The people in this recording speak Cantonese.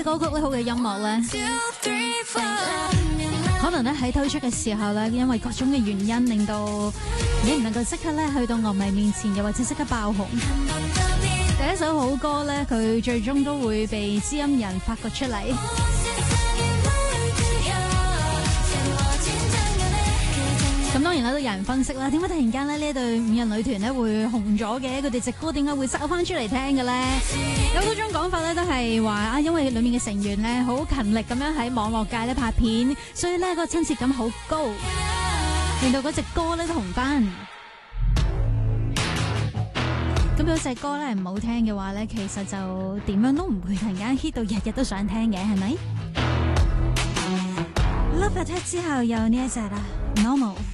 嘅歌曲咧，好嘅音樂咧，可能咧喺推出嘅時候咧，因為各種嘅原因，令到你唔能夠即刻咧去到樂迷面前，又或者即刻爆紅。第一首好歌咧，佢最終都會被知音人發掘出嚟。咁當然啦，都有人分析啦，點解突然間咧呢對五人女團咧會紅咗嘅？佢哋隻歌點解會收翻出嚟聽嘅咧？有好多種講法咧，都係話啊，因為裏面嘅成員咧好勤力咁樣喺網絡界咧拍片，所以咧個親切感好高，令到嗰隻歌咧都紅翻。咁如果隻歌咧唔好聽嘅話咧，其實就點樣都唔會突然間 hit 到日日都想聽嘅，係咪？Love Attack 之後有呢一隻啦 ，Normal。